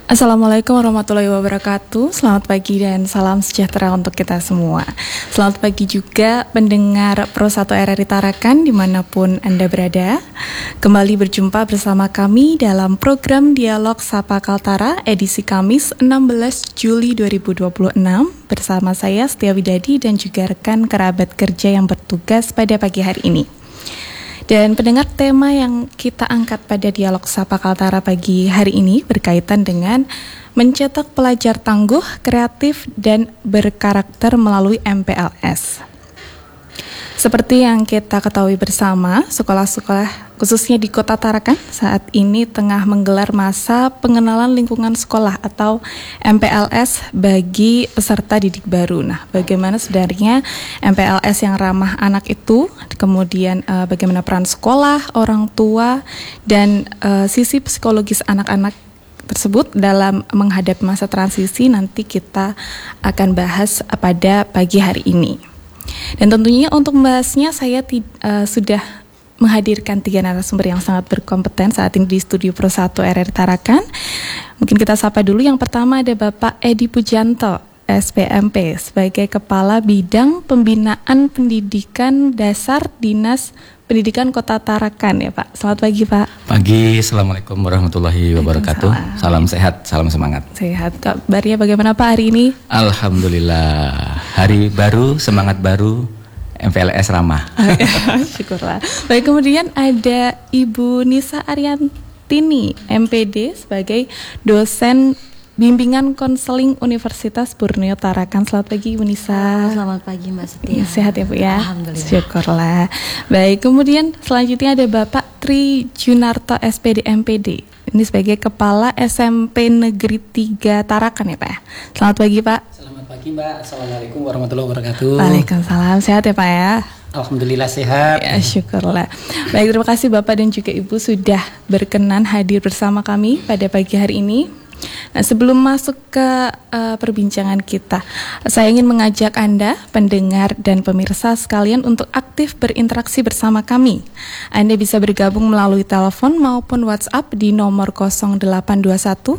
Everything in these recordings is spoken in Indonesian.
Assalamualaikum warahmatullahi wabarakatuh. Selamat pagi dan salam sejahtera untuk kita semua. Selamat pagi juga pendengar Pro 1 RRI Tarakan dimanapun Anda berada. Kembali berjumpa bersama kami dalam program Dialog Sapa Kaltara edisi Kamis 16 Juli 2026 bersama saya Setia Widadi dan juga rekan kerabat kerja yang bertugas pada pagi hari ini. Dan pendengar, tema yang kita angkat pada Dialog Sapa Kaltara pagi hari ini berkaitan dengan mencetak pelajar tangguh, kreatif, dan berkarakter melalui MPLS. Seperti yang kita ketahui bersama, sekolah-sekolah khususnya di Kota Tarakan saat ini tengah menggelar masa pengenalan lingkungan sekolah atau MPLS bagi peserta didik baru. Nah, bagaimana sebenarnya MPLS yang ramah anak itu, kemudian bagaimana peran sekolah, orang tua, dan sisi psikologis anak-anak tersebut dalam menghadapi masa transisi nanti kita akan bahas pada pagi hari ini. Dan tentunya untuk membahasnya saya sudah menghadirkan 3 narasumber yang sangat berkompeten saat ini di studio Pro 1 RRI Tarakan. Mungkin kita sapa dulu. Yang pertama ada Bapak Edi Pujanto, SPMP, sebagai Kepala Bidang Pembinaan Pendidikan Dasar Dinas Pendidikan Kota Tarakan ya Pak. Selamat pagi Pak. Pagi, Assalamualaikum warahmatullahi wabarakatuh. Salam sehat, salam semangat. Sehat, kabarnya bagaimana Pak hari ini? Alhamdulillah, hari baru, semangat baru, MPLS ramah. Syukurlah. Baik, kemudian ada Ibu Nisa Ariantini, MPD, sebagai dosen Bimbingan Konseling Universitas Borneo Tarakan. Selamat pagi Ibu Nisa. Selamat pagi Mbak Setia. Sehat ya Bu ya? Alhamdulillah. Syukurlah. Baik, kemudian selanjutnya ada Bapak Tri Junarto SPD MPD. Ini sebagai Kepala SMP Negeri 3 Tarakan ya Pak. Selamat pagi Pak. Selamat pagi Mbak. Assalamualaikum warahmatullahi wabarakatuh. Waalaikumsalam. Sehat ya Pak ya? Alhamdulillah sehat. Ya, syukurlah. Baik, terima kasih Bapak dan juga Ibu sudah berkenan hadir bersama kami pada pagi hari ini. Nah, sebelum masuk ke perbincangan kita, saya ingin mengajak Anda, pendengar dan pemirsa sekalian untuk aktif berinteraksi bersama kami. Anda bisa bergabung melalui telepon maupun WhatsApp di nomor 0821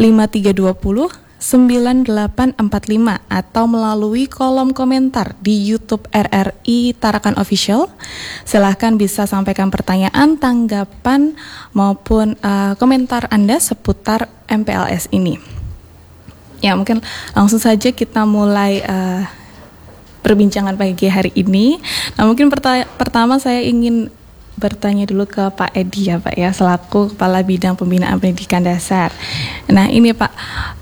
5320 9845 atau melalui kolom komentar di YouTube RRI Tarakan Official. Silahkan bisa sampaikan pertanyaan, tanggapan maupun komentar Anda seputar MPLS ini. Ya, mungkin langsung saja kita mulai perbincangan pagi hari ini. Nah, mungkin pertama saya ingin bertanya dulu ke Pak Edi ya Pak ya, selaku Kepala Bidang Pembinaan Pendidikan Dasar. Nah ini Pak,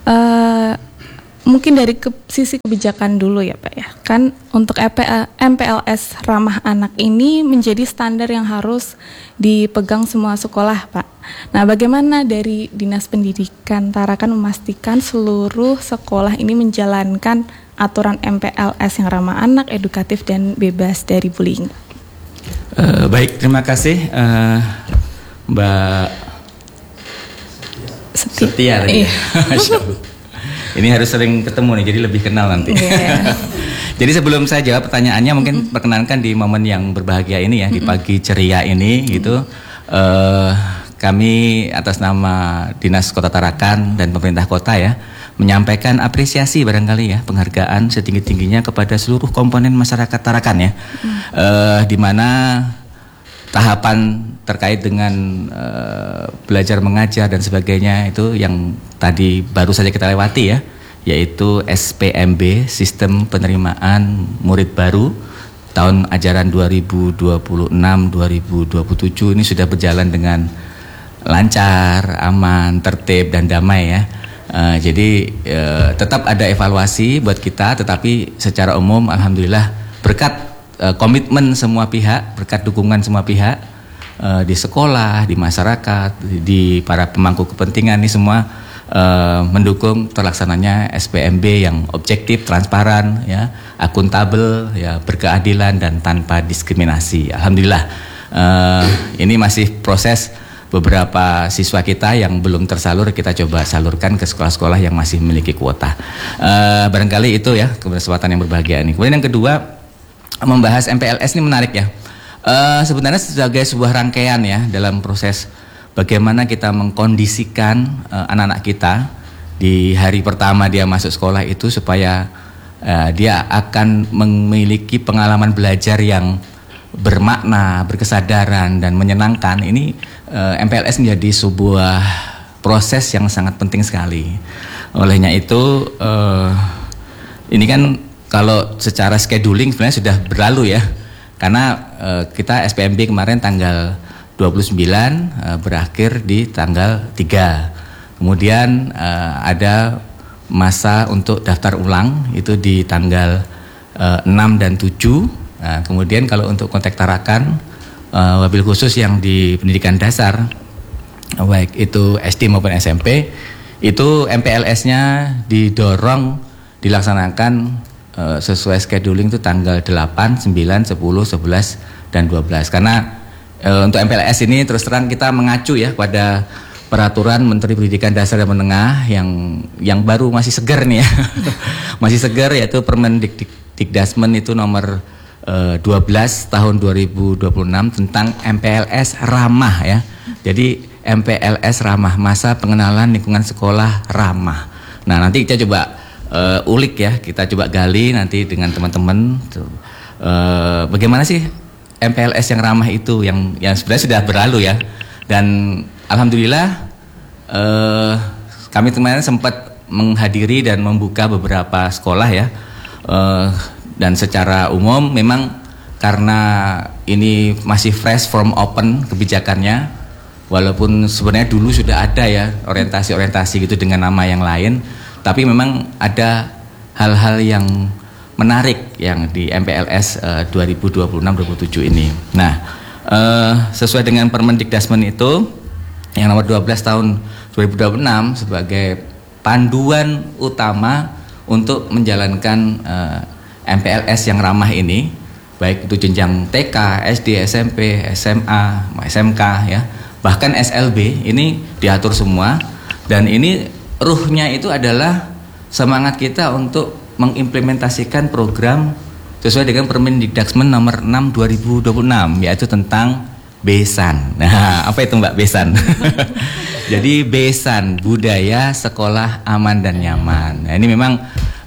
mungkin dari sisi kebijakan dulu ya Pak ya. Kan untuk MPLS ramah anak ini menjadi standar yang harus dipegang semua sekolah Pak. Nah bagaimana dari Dinas Pendidikan Tarakan memastikan seluruh sekolah ini menjalankan aturan MPLS yang ramah anak, edukatif dan bebas dari bullying? Baik, terima kasih Mbak Setia. Iya. Ini harus sering ketemu nih, jadi lebih kenal nanti. Yeah. Jadi sebelum saya jawab pertanyaannya, mungkin perkenankan di momen yang berbahagia ini ya, di pagi ceria ini gitu, kami atas nama Dinas Kota Tarakan dan pemerintah kota ya, menyampaikan apresiasi barangkali ya, penghargaan setinggi-tingginya kepada seluruh komponen masyarakat Tarakan ya, di mana tahapan terkait dengan belajar mengajar dan sebagainya itu yang tadi baru saja kita lewati ya, yaitu SPMB, Sistem Penerimaan Murid Baru tahun ajaran 2026-2027 ini sudah berjalan dengan lancar, aman, tertib dan damai ya. Jadi tetap ada evaluasi buat kita, tetapi secara umum alhamdulillah berkat komitmen semua pihak, berkat dukungan semua pihak di sekolah, di masyarakat, di para pemangku kepentingan ini semua mendukung terlaksananya SPMB yang objektif, transparan, ya, akuntabel, ya, berkeadilan dan tanpa diskriminasi. Alhamdulillah ini masih proses. Beberapa siswa kita yang belum tersalur kita coba salurkan ke sekolah-sekolah yang masih memiliki kuota. Barangkali itu ya kesempatan yang berbahagia ini. Kemudian yang kedua, membahas MPLS ini menarik ya. Sebenarnya sebagai sebuah rangkaian ya dalam proses bagaimana kita mengkondisikan anak-anak kita di hari pertama dia masuk sekolah itu supaya dia akan memiliki pengalaman belajar yang bermakna, berkesadaran dan menyenangkan. Ini MPLS menjadi sebuah proses yang sangat penting sekali. Olehnya itu ini kan kalau secara scheduling sebenarnya sudah berlalu ya. Karena kita SPMB kemarin tanggal 29 berakhir di tanggal 3. Kemudian ada masa untuk daftar ulang itu di tanggal 6 dan 7. Nah, kemudian kalau untuk kontak tarakan wabil khusus yang di pendidikan dasar baik itu SD maupun SMP itu MPLS-nya didorong dilaksanakan sesuai scheduling itu tanggal 8, 9, 10, 11 dan 12. Karena untuk MPLS ini terus terang kita mengacu ya pada peraturan Menteri Pendidikan Dasar dan Menengah yang baru masih segar nih ya. Masih segar, yaitu Permendikbuddikdasmen itu nomor 12 tahun 2026 tentang MPLS ramah ya. Jadi MPLS ramah, masa pengenalan lingkungan sekolah ramah. Nah, nanti kita coba ulik ya, kita coba gali nanti dengan teman-teman bagaimana sih MPLS yang ramah itu yang sebenarnya sudah berlalu ya. Dan alhamdulillah kami kemarin sempat menghadiri dan membuka beberapa sekolah ya. Dan secara umum memang karena ini masih fresh from open kebijakannya, walaupun sebenarnya dulu sudah ada ya orientasi-orientasi gitu dengan nama yang lain, tapi memang ada hal-hal yang menarik yang di MPLS 2026-27 ini. Nah, sesuai dengan Permendikdasmen itu yang nomor 12 tahun 2026 sebagai panduan utama untuk menjalankan MPLS yang ramah ini, baik itu jenjang TK, SD, SMP, SMA, SMK ya, bahkan SLB ini diatur semua. Dan ini ruhnya itu adalah semangat kita untuk mengimplementasikan program sesuai dengan Permendikdasmen nomor 6 2026, yaitu tentang BESAN. Nah, apa itu Mbak BESAN? Jadi BESAN, budaya sekolah aman dan nyaman. Nah, ini memang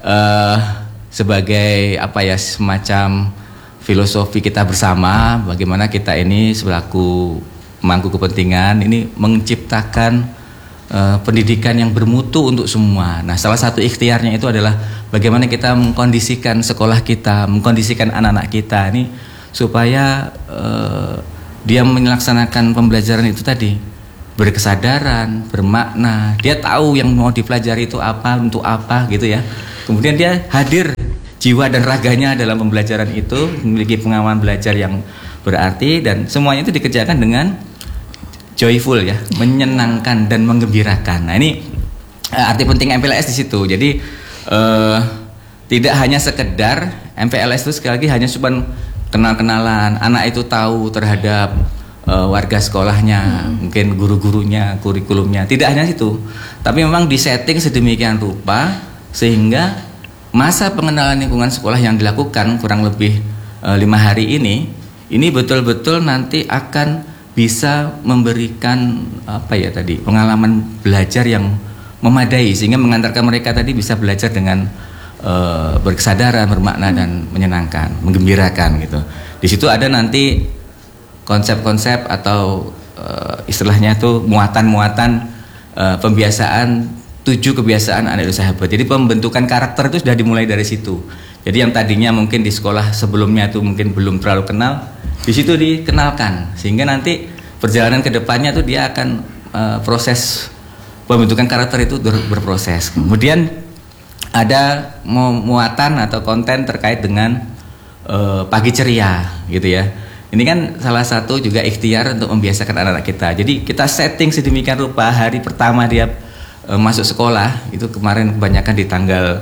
sebagai apa ya, semacam filosofi kita bersama, bagaimana kita ini selaku pemangku kepentingan ini menciptakan pendidikan yang bermutu untuk semua. Nah, salah satu ikhtiarnya itu adalah bagaimana kita mengkondisikan sekolah kita, mengkondisikan anak-anak kita ini supaya dia melaksanakan pembelajaran itu tadi berkesadaran, bermakna. Dia tahu yang mau dipelajari itu apa, untuk apa gitu ya. Kemudian dia hadir jiwa dan raganya dalam pembelajaran itu, memiliki pengalaman belajar yang berarti, dan semuanya itu dikerjakan dengan joyful ya, menyenangkan dan menggembirakan. Nah, ini arti penting MPLS di situ. Jadi tidak hanya sekedar MPLS itu sekali lagi hanya cuma kenal-kenalan, anak itu tahu terhadap warga sekolahnya, mungkin guru-gurunya, kurikulumnya. Tidak hanya itu, tapi memang disetting sedemikian rupa sehingga masa pengenalan lingkungan sekolah yang dilakukan kurang lebih 5 hari ini betul-betul nanti akan bisa memberikan apa ya tadi, pengalaman belajar yang memadai sehingga mengantarkan mereka tadi bisa belajar dengan berkesadaran, bermakna dan menyenangkan, menggembirakan gitu. Di situ ada nanti konsep-konsep atau istilahnya itu muatan-muatan pembiasaan 7 kebiasaan anak usaha hebat. Jadi pembentukan karakter itu sudah dimulai dari situ. Jadi yang tadinya mungkin di sekolah sebelumnya itu mungkin belum terlalu kenal, di situ dikenalkan sehingga nanti perjalanan ke depannya tuh dia akan proses pembentukan karakter itu berproses. Kemudian ada muatan atau konten terkait dengan pagi ceria gitu ya. Ini kan salah satu juga ikhtiar untuk membiasakan anak-anak kita. Jadi kita setting sedemikian rupa hari pertama dia masuk sekolah itu kemarin kebanyakan di tanggal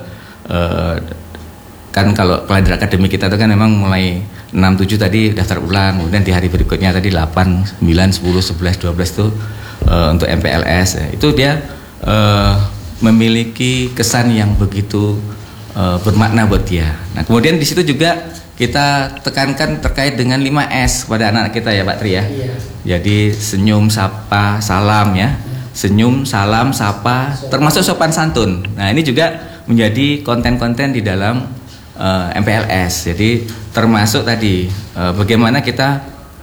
kan kalau kalender akademik kita itu kan memang mulai 6-7 tadi daftar ulang, kemudian di hari berikutnya tadi 8, 9, 10, 11, 12 itu untuk MPLS itu dia memiliki kesan yang begitu bermakna buat dia. Nah, kemudian di situ juga kita tekankan terkait dengan 5S pada anak-anak kita ya Pak Tri ya. Iya. Jadi senyum, sapa, salam ya. senyum, salam, sapa, termasuk sopan santun. Nah, ini juga menjadi konten-konten di dalam MPLS. Jadi termasuk tadi bagaimana kita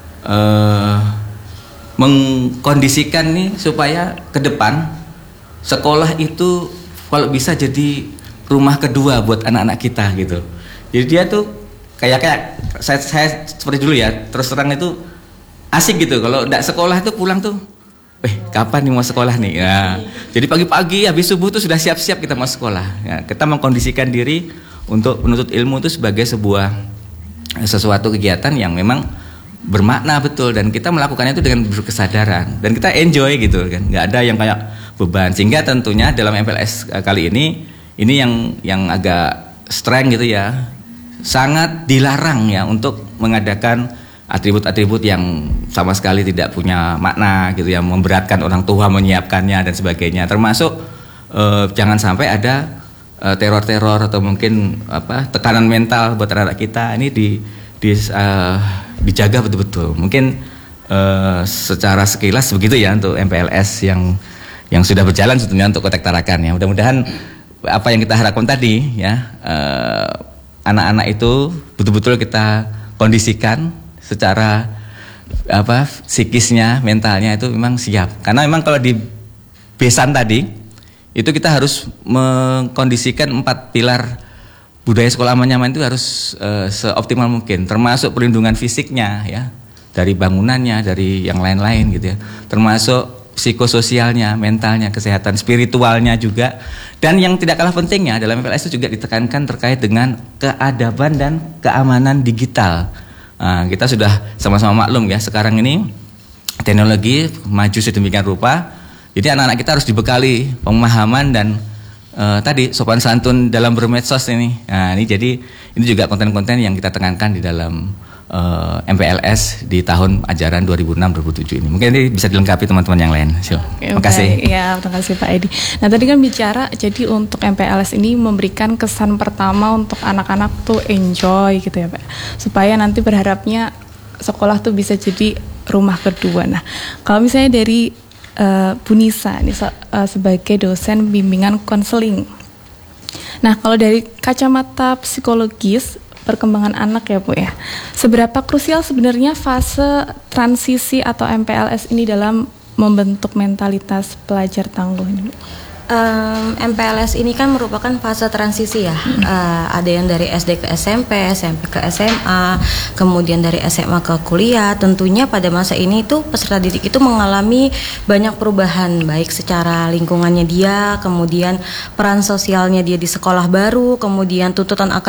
mengkondisikan nih supaya ke depan sekolah itu kalau bisa jadi rumah kedua buat anak-anak kita gitu. Jadi dia tuh kayak saya seperti dulu ya, terus terang itu asik gitu kalau enggak sekolah tuh pulang tuh kapan nih mau sekolah nih ya. Jadi pagi-pagi habis subuh tuh sudah siap-siap kita mau sekolah ya, kita mengkondisikan diri untuk menuntut ilmu itu sebagai sesuatu kegiatan yang memang bermakna betul, dan kita melakukannya itu dengan berkesadaran dan kita enjoy gitu kan, nggak ada yang kayak beban. Sehingga tentunya dalam MPLS kali ini yang agak streng gitu ya, sangat dilarang ya untuk mengadakan atribut-atribut yang sama sekali tidak punya makna gitu ya, memberatkan orang tua menyiapkannya dan sebagainya, termasuk jangan sampai ada teror-teror atau mungkin tekanan mental buat anak kita. Ini dijaga betul-betul. Mungkin secara sekilas begitu ya untuk MPLS yang sudah berjalan sebetulnya untuk Kotek Tarakan ya. Mudah-mudahan apa yang kita harapkan tadi ya, anak-anak itu betul-betul kita kondisikan secara psikisnya, mentalnya itu memang siap. Karena memang kalau di besan tadi itu kita harus mengkondisikan 4 pilar budaya sekolah aman nyaman itu harus seoptimal mungkin, termasuk perlindungan fisiknya ya, dari bangunannya, dari yang lain-lain gitu ya, termasuk psikososialnya, mentalnya, kesehatan spiritualnya juga. Dan yang tidak kalah pentingnya dalam MPLS itu juga ditekankan terkait dengan keadaban dan keamanan digital. Nah, kita sudah sama-sama maklum ya, sekarang ini teknologi maju sedemikian rupa. Jadi anak-anak kita harus dibekali pemahaman dan tadi sopan santun dalam bermedsos ini. Nah, ini juga konten-konten yang kita tekankan di dalam MPLS di tahun ajaran 2006-2007 ini. Mungkin ini bisa dilengkapi teman-teman yang lain. Terima kasih. Ya, terima kasih Pak Edi. Nah, tadi kan bicara jadi untuk MPLS ini memberikan kesan pertama untuk anak-anak tuh enjoy gitu ya Pak. Supaya nanti berharapnya sekolah tuh bisa jadi rumah kedua. Nah, kalau misalnya dari Bu Nisa ini sebagai dosen bimbingan konseling. Nah, kalau dari kacamata psikologis perkembangan anak ya Bu ya, seberapa krusial sebenarnya fase transisi atau MPLS ini dalam membentuk mentalitas pelajar tangguh ini? MPLS ini kan merupakan fase transisi ya. Ada yang dari SD ke SMP, SMP ke SMA, kemudian dari SMA ke kuliah. Tentunya pada masa ini itu peserta didik itu mengalami banyak perubahan, baik secara lingkungannya dia, kemudian peran sosialnya dia di sekolah baru, kemudian tuntutan